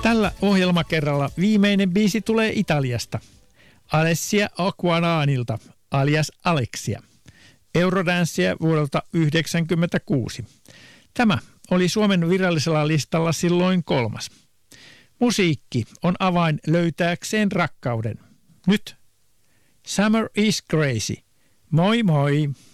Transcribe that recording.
Tällä ohjelmakerralla viimeinen biisi tulee Italiasta. Alessia Aqualanilta, alias Alexia. Eurodancea vuodelta 1996. Tämä oli Suomen virallisella listalla silloin 3. Musiikki on avain löytääkseen rakkauden. Nyt Summer is Crazy. Moi moi!